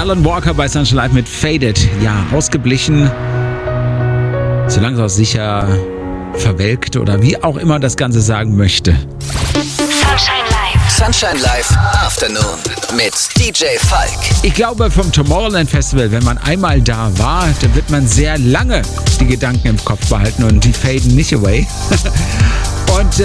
Alan Walker bei Sunshine Live mit Faded. Ja, ausgeblichen, so langsam auch sicher verwelkt oder wie auch immer das Ganze sagen möchte. Sunshine Live. Sunshine Live Afternoon mit DJ Falk. Ich glaube, vom Tomorrowland Festival, wenn man einmal da war, dann wird man sehr lange die Gedanken im Kopf behalten und die faden nicht away. Und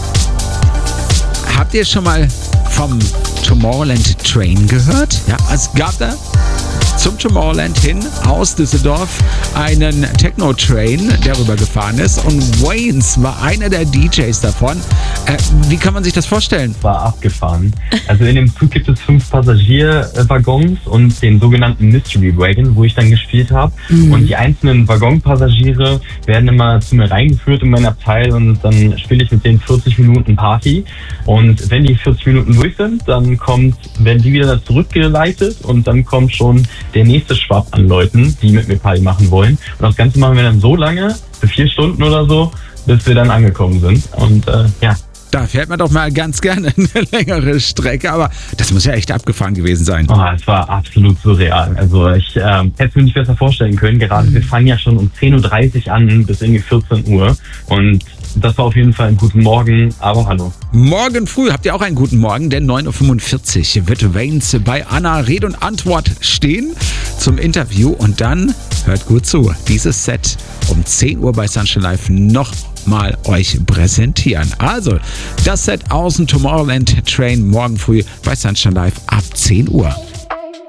habt ihr schon mal vom Tomorrowland Train gehört? Ja, es gab da zum Tomorrowland hin aus Düsseldorf einen Techno-Train, der rüber gefahren ist, und Waynes war einer der DJs davon. Wie kann man sich das vorstellen? War abgefahren. Also in dem Zug gibt es 5 Passagierwaggons und den sogenannten Mystery Wagon, wo ich dann gespielt habe. Und die einzelnen Waggonpassagiere werden immer zu mir reingeführt in mein Abteil und dann spiele ich mit denen 40 Minuten Party. Und wenn die 40 Minuten durch sind, dann werden die wieder zurückgeleitet und dann kommt schon der nächste Schwab an Leuten, die mit mir Party machen wollen. Und das Ganze machen wir dann so lange, für 4 Stunden oder so, bis wir dann angekommen sind. Und ja. Da fährt man doch mal ganz gerne eine längere Strecke, aber das muss ja echt abgefahren gewesen sein. Oh, es war absolut surreal. Also ich hätte es mir nicht besser vorstellen können. Gerade wir fangen ja schon um 10.30 Uhr an bis irgendwie 14 Uhr. Und das war auf jeden Fall ein guten Morgen, aber hallo. Morgen früh habt ihr auch einen guten Morgen, denn 9.45 Uhr wird Waynes bei Anna Rede und Antwort stehen zum Interview. Und dann, hört gut zu, dieses Set um 10 Uhr bei Sunshine Live noch mal euch präsentieren. Also, das Set aus dem Tomorrowland Train morgen früh bei Sunshine Live ab 10 Uhr.